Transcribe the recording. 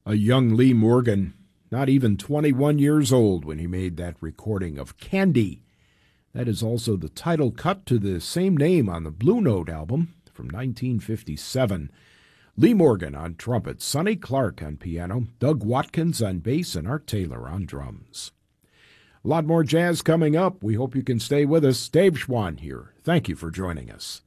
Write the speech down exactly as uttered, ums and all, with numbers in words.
A young Lee Morgan, not even twenty-one years old when he made that recording of Candy. That is also the title cut to the same name on the Blue Note album from nineteen fifty-seven. Lee Morgan on trumpet, Sonny Clark on piano, Doug Watkins on bass, and Art Taylor on drums. A lot more jazz coming up. We hope you can stay with us. Dave Schwann here. Thank you for joining us.